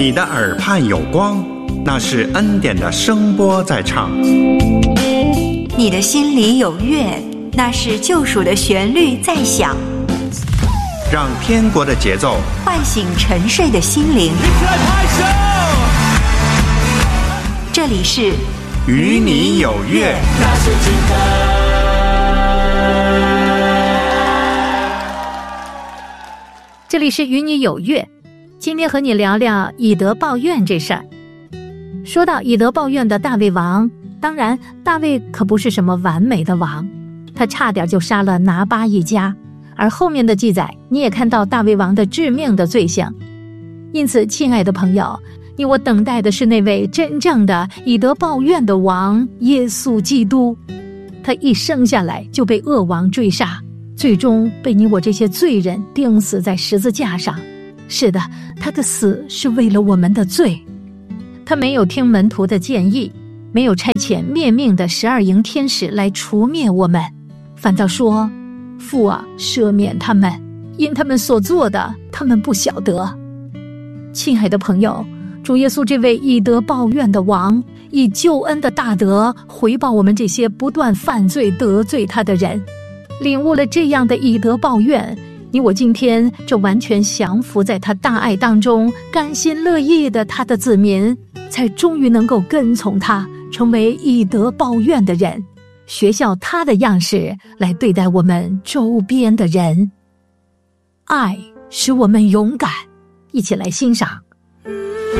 你的耳畔有光，那是恩典的声波在唱。 你的心里有乐，那是救赎的旋律在响。 让天国的节奏唤醒沉睡的心灵。这里是与你有约。 这里是与你有约，今天和你聊聊以德报怨这事儿。说到以德报怨的大卫王，当然大卫可不是什么完美的王，他差点就杀了拿巴一家，而后面的记载你也看到大卫王的致命的罪行。因此亲爱的朋友，你我等待的是那位真正的以德报怨的王耶稣基督。他一生下来就被恶王追杀，最终被你我这些罪人钉死在十字架上。是的，他的死是为了我们的罪。他没有听门徒的建议，没有差遣灭命的12营天使来除灭我们，反倒说：父啊，赦免他们，因他们所做的，他们不晓得。亲爱的朋友，主耶稣这位以德报怨的王，以救恩的大德回报我们这些不断犯罪得罪他的人。领悟了这样的以德报怨，你我今天就完全降服在他大爱当中，甘心乐意的他的子民，才终于能够跟从他，成为以德报怨的人，学效他的样式来对待我们周边的人。爱使我们勇敢，一起来欣赏。